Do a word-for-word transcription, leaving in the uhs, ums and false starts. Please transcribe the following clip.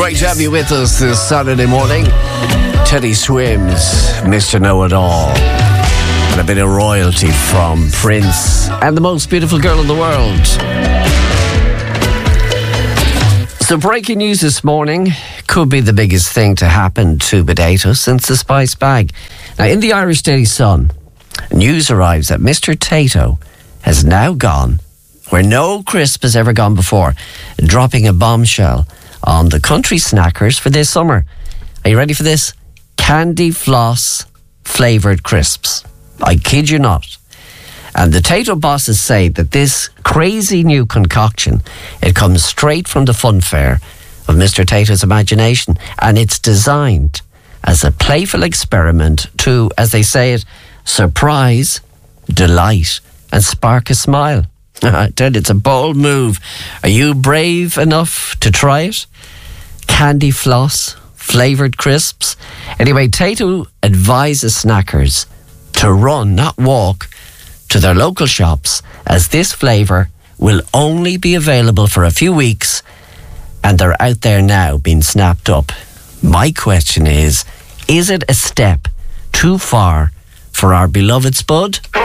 Great to have you with us this Saturday morning. Teddy Swims, Mister Know-It-All. And a bit of royalty from Prince and the most beautiful girl in the world. So breaking news this morning, could be the biggest thing to happen to potatoes since the spice bag. Now in the Irish Daily Sun, news arrives that Mister Tato has now gone where no crisp has ever gone before, dropping a bombshell on the country snackers for this summer. Are you ready for this? Candy floss flavoured crisps. I kid you not. And the Tato bosses say that this crazy new concoction, it comes straight from the fun fair of Mister Tato's imagination, and it's designed as a playful experiment to, as they say it, surprise, delight, and spark a smile. I tell you, it's a bold move. Are you brave enough to try it? Candy floss, flavoured crisps. Anyway, Tato advises snackers to run, not walk, to their local shops, as this flavour will only be available for a few weeks, and they're out there now being snapped up. My question is, is it a step too far for our beloved Spud?